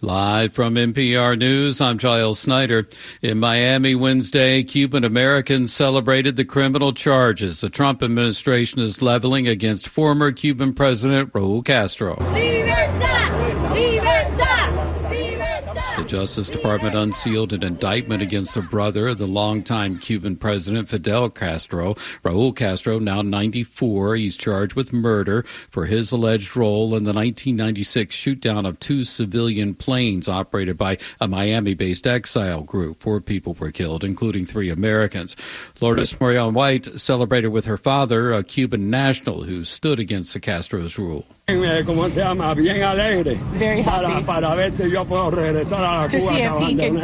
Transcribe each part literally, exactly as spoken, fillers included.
Live from N P R News, I'm Giles Snyder. In Miami Wednesday, Cuban Americans celebrated the criminal charges the Trump administration is leveling against former Cuban President Raul Castro. Libertad! Libertad! The Justice Department unsealed an indictment against the brother of the longtime Cuban president, Fidel Castro. Raul Castro, now ninety-four, he's charged with murder for his alleged role in the nineteen ninety-six shoot-down of two civilian planes operated by a Miami-based exile group. Four people were killed, including three Americans. Lourdes Morion White celebrated with her father, a Cuban national who stood against the Castro's rule. Very happy. To see if he can,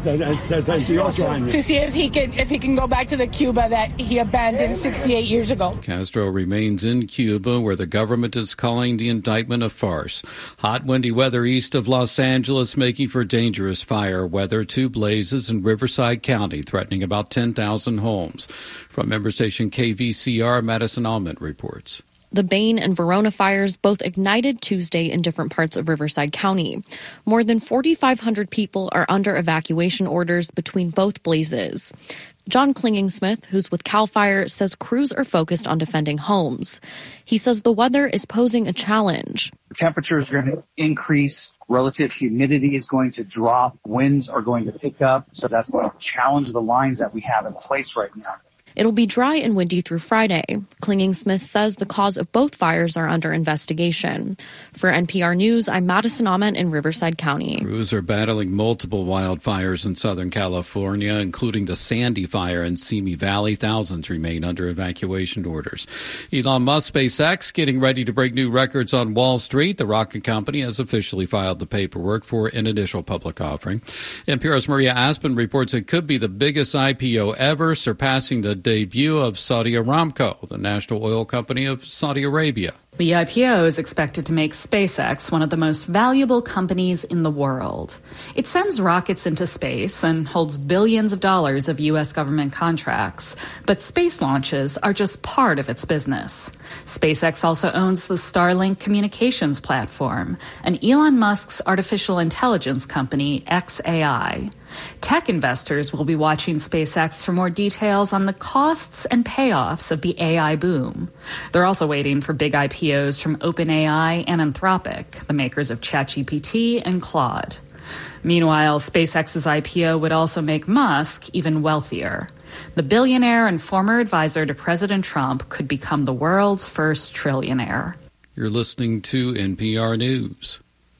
to see if he can, if he can go back to the Cuba that he abandoned sixty-eight years ago. Castro remains in Cuba, where the government is calling the indictment a farce. Hot, windy weather east of Los Angeles, making for dangerous fire weather. Two blazes in Riverside County, threatening about ten thousand homes. From member station K V C R, Madison Almond reports. The Bain and Verona fires both ignited Tuesday in different parts of Riverside County. More than forty-five hundred people are under evacuation orders between both blazes. John Klinging-Smith, who's with CAL FIRE, says crews are focused on defending homes. He says the weather is posing a challenge. Temperatures are going to increase. Relative humidity is going to drop. Winds are going to pick up. So that's going to challenge the lines that we have in place right now. It'll be dry and windy through Friday. Klinging-Smith says the cause of both fires are under investigation. For N P R News, I'm Madison Ament in Riverside County. Crews are battling multiple wildfires in Southern California, including the Sandy Fire in Simi Valley. Thousands remain under evacuation orders. Elon Musk, SpaceX, getting ready to break new records on Wall Street. The rocket company has officially filed the paperwork for an initial public offering. N P R's Maria Aspen reports it could be the biggest I P O ever, surpassing the debut of Saudi Aramco, the national oil company of Saudi Arabia. The I P O is expected to make SpaceX one of the most valuable companies in the world. It sends rockets into space and holds billions of dollars of U S government contracts, but space launches are just part of its business. SpaceX also owns the Starlink communications platform and Elon Musk's artificial intelligence company, X A I. Tech investors will be watching SpaceX for more details on the costs and payoffs of the A I boom. They're also waiting for big I P Os from OpenAI and Anthropic, the makers of ChatGPT and Claude. Meanwhile, SpaceX's I P O would also make Musk even wealthier. The billionaire and former advisor to President Trump could become the world's first trillionaire. You're listening to N P R News.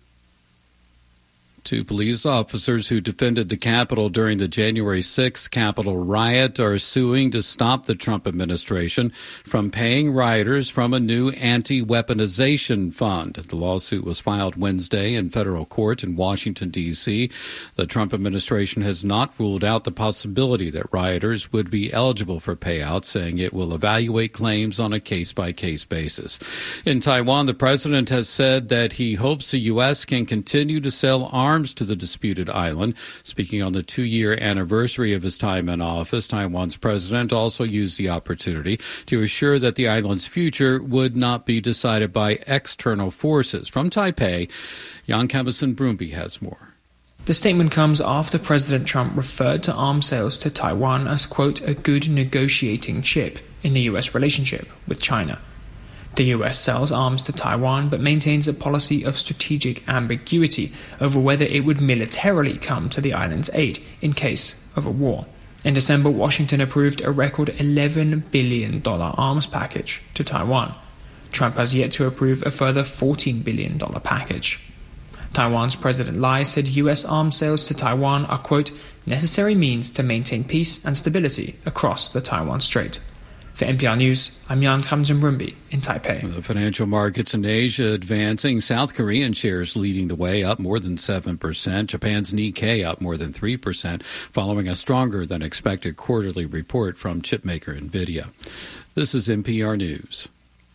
Two police officers who defended the Capitol during the January sixth Capitol riot are suing to stop the Trump administration from paying rioters from a new anti-weaponization fund. The lawsuit was filed Wednesday in federal court in Washington, D C The Trump administration has not ruled out the possibility that rioters would be eligible for payouts, saying it will evaluate claims on a case-by-case basis. In Taiwan, the president has said that he hopes the U S can continue to sell arms to the disputed island. Speaking on the two-year anniversary of his time in office, Taiwan's president also used the opportunity to assure that the island's future would not be decided by external forces. From Taipei, Jan Kamison-Brumby has more. The statement comes after President Trump referred to arms sales to Taiwan as, quote, a good negotiating chip in the U S relationship with China. The U S sells arms to Taiwan but maintains a policy of strategic ambiguity over whether it would militarily come to the island's aid in case of a war. In December, Washington approved a record eleven billion dollars arms package to Taiwan. Trump has yet to approve a further fourteen billion dollars package. Taiwan's President Lai said U S arms sales to Taiwan are, quote, necessary means to maintain peace and stability across the Taiwan Strait. For N P R News, I'm Jan Kamison-Brumby in Taipei. The financial markets in Asia advancing. South Korean shares leading the way, up more than seven percent. Japan's Nikkei up more than three percent, following a stronger than expected quarterly report from chipmaker NVIDIA. This is N P R News.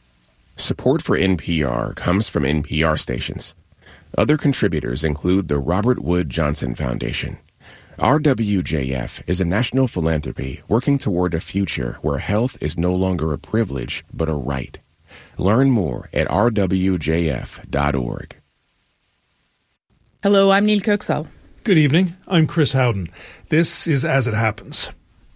Support for N P R comes from N P R stations. Other contributors include the Robert Wood Johnson Foundation. R W J F is a national philanthropy working toward a future where health is no longer a privilege, but a right. Learn more at r w j f dot org. Hello, I'm Neil Kirksall. Good evening. I'm Chris Howden. This is As It Happens.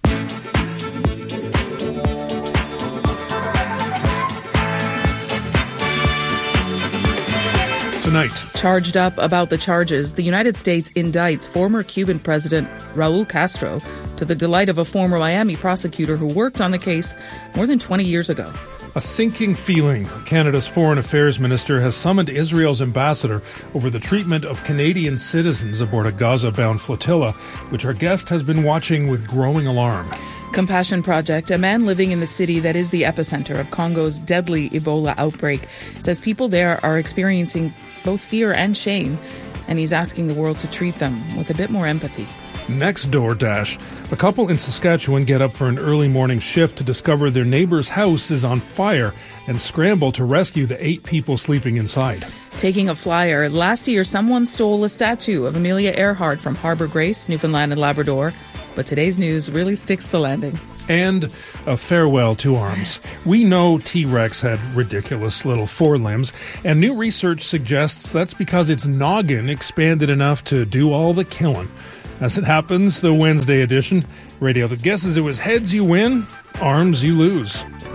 Tonight. Charged up about the charges, the United States indicts former Cuban President Raul Castro to the delight of a former Miami prosecutor who worked on the case more than twenty years ago. A sinking feeling. Canada's Foreign Affairs Minister has summoned Israel's ambassador over the treatment of Canadian citizens aboard a Gaza-bound flotilla, which our guest has been watching with growing alarm. Compassion Project, a man living in the city that is the epicenter of Congo's deadly Ebola outbreak, says people there are experiencing both fear and shame, and he's asking the world to treat them with a bit more empathy. Next door dash. A couple in Saskatchewan get up for an early morning shift to discover their neighbor's house is on fire and scramble to rescue the eight people sleeping inside. Taking a flyer, last year someone stole a statue of Amelia Earhart from Harbour Grace, Newfoundland and Labrador. But today's news really sticks the landing. And a farewell to arms. We know T-Rex had ridiculous little forelimbs, and new research suggests that's because its noggin expanded enough to do all the killing. As it happens, the Wednesday edition, radio that guesses it was heads you win, arms you lose.